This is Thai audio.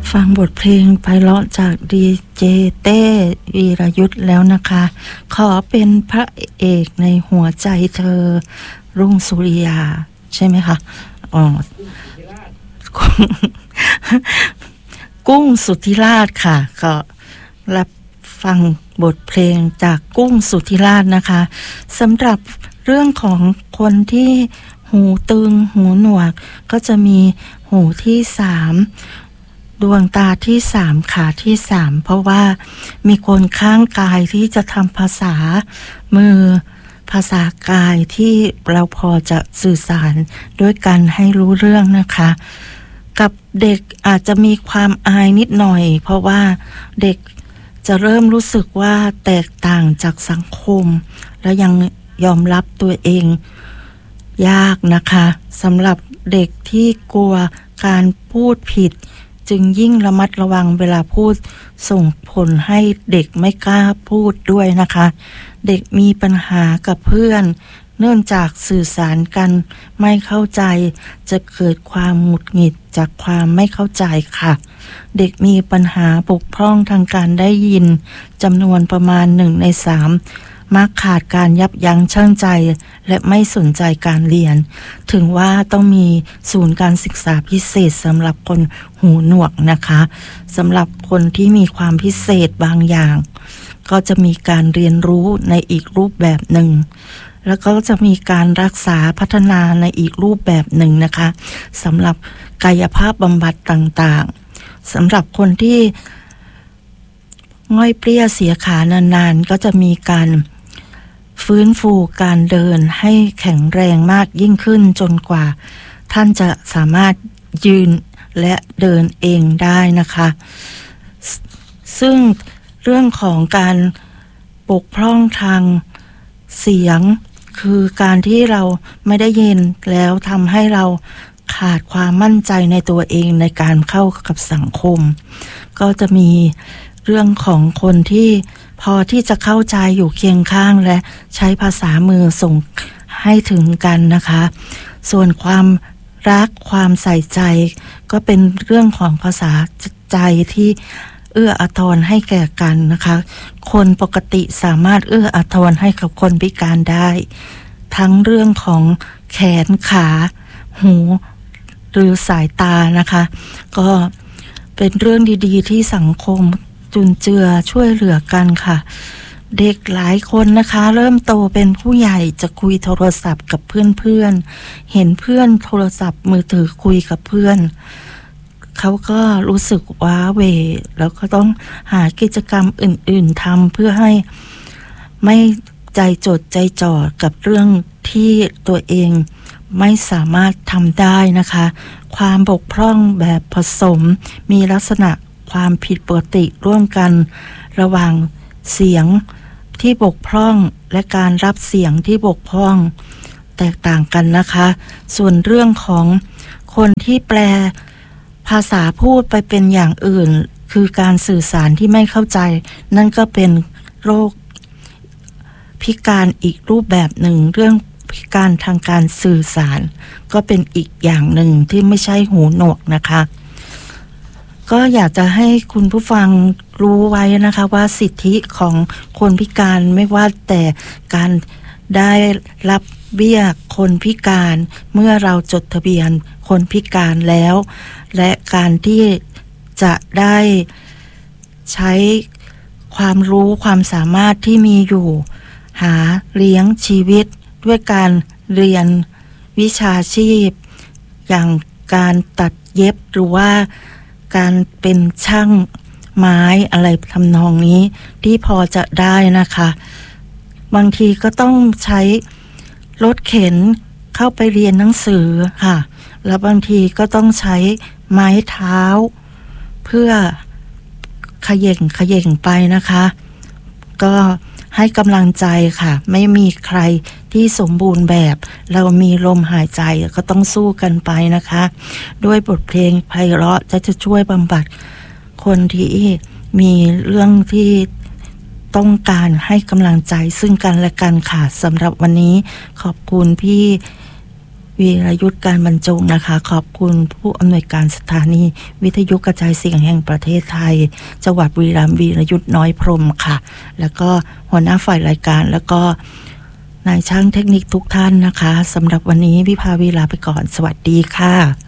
ฟังบทเพลงไพเราะจากดีเจเต้วีรยุทธแล้วนะคะขอเป็นพระเอกในหัวใจเธอรุ่งสุริยาใช่ไหมคะอ๋อกุ้งสุธิราชค่ะก็รับฟังบทเพลงจากกุ้งสุธิราชนะคะสำหรับเรื่องของคนที่หูตึงหูหนวกก็จะมีหูที่3ดวงตาที่3ขาที่3เพราะว่ามีคนข้างกายที่จะทำภาษามือภาษากายที่เราพอจะสื่อสารด้วยกันให้รู้เรื่องนะคะกับเด็กอาจจะมีความอายนิดหน่อยเพราะว่าเด็กจะเริ่มรู้สึกว่าแตกต่างจากสังคมและยังยอมรับตัวเองยากนะคะสำหรับเด็กที่กลัวการพูดผิดจึงยิ่งระมัดระวังเวลาพูดส่งผลให้เด็กไม่กล้าพูดด้วยนะคะเด็กมีปัญหากับเพื่อนเนื่องจากสื่อสารกันไม่เข้าใจจะเกิดความหงุดหงิดจากความไม่เข้าใจค่ะเด็กมีปัญหาบกพร่องทางการได้ยินจำนวนประมาณ1 ใน 3มักขาดการยับยั้งชั่งใจและไม่สนใจการเรียนถึงว่าต้องมีศูนย์การศึกษาพิเศษสำหรับคนหูหนวกนะคะสำหรับคนที่มีความพิเศษบางอย่างก็จะมีการเรียนรู้ในอีกรูปแบบหนึ่งแล้วก็จะมีการรักษาพัฒนาในอีกรูปแบบหนึ่งนะคะสำหรับกายภาพบำบัดต่างๆสำหรับคนที่ง่อยเปรี้ยเสียขานานๆก็จะมีการฟื้นฟูการเดินให้แข็งแรงมากยิ่งขึ้นจนกว่าท่านจะสามารถยืนและเดินเองได้นะคะซึ่งเรื่องของการบกพร่องทางเสียงคือการที่เราไม่ได้ยินแล้วทำให้เราขาดความมั่นใจในตัวเองในการเข้ากับสังคมก็จะมีเรื่องของคนที่พอที่จะเข้าใจอยู่เคียงข้างและใช้ภาษามือส่งให้ถึงกันนะคะส่วนความรักความใส่ใจก็เป็นเรื่องของภาษาใจที่เอื้ออาทรให้แก่กันนะคะคนปกติสามารถเอื้ออาทรให้กับคนพิการได้ทั้งเรื่องของแขนขาหูหรือสายตานะคะก็เป็นเรื่องดีๆที่สังคมจุนเจือช่วยเหลือกันค่ะเด็กหลายคนนะคะเริ่มโตเป็นผู้ใหญ่จะคุยโทรศัพท์กับเพื่อนๆเห็นเพื่อนโทรศัพท์มือถือคุยกับเพื่อนเขาก็รู้สึกว้าเหวแล้วก็ต้องหากิจกรรมอื่นๆทำเพื่อให้ไม่ใจจดใจจ่อกับเรื่องที่ตัวเองไม่สามารถทำได้นะคะความบกพร่องแบบผสมมีลักษณะความผิดปกติร่วมกันระหว่างเสียงที่บกพร่องและการรับเสียงที่บกพร่องแตกต่างกันนะคะส่วนเรื่องของคนที่แปลภาษาพูดไปเป็นอย่างอื่นคือการสื่อสารที่ไม่เข้าใจนั่นก็เป็นโรคพิการอีกรูปแบบหนึ่งเรื่องพิการทางการสื่อสารก็เป็นอีกอย่างหนึ่งที่ไม่ใช่หูหนวกนะคะก็อยากจะให้คุณผู้ฟังรู้ไว้นะคะว่าสิทธิของคนพิการไม่ว่าแต่การได้รับเบี้ยคนพิการเมื่อเราจดทะเบียนคนพิการแล้วและการที่จะได้ใช้ความรู้ความสามารถที่มีอยู่หาเลี้ยงชีวิตด้วยการเรียนวิชาชีพอย่างการตัดเย็บหรือว่าการเป็นช่างไม้อะไรทำนองนี้ที่พอจะได้นะคะบางทีก็ต้องใช้รถเข็นเข้าไปเรียนหนังสือค่ะแล้วบางทีก็ต้องใช้ไม้เท้าเพื่อเขย่งไปนะคะก็ให้กำลังใจค่ะไม่มีใครที่สมบูรณ์แบบเรามีลมหายใจก็ต้องสู้กันไปนะคะด้วยบทเพลงไพเราะจะช่วยบำบัดคนที่มีเรื่องที่ต้องการให้กำลังใจซึ่งกันและกันค่ะสำหรับวันนี้ขอบคุณพี่วีรยุทธการบรรจงนะคะขอบคุณผู้อำนวยการสถานีวิทยุกระจายเสียงแห่งประเทศไทยจังหวัดบุรีรัมย์วีรยุทธน้อยพรหมค่ะแล้วก็หัวหน้าฝ่ายรายการแล้วก็นายช่างเทคนิคทุกท่านนะคะสำหรับวันนี้วิภาวีลาไปก่อนสวัสดีค่ะ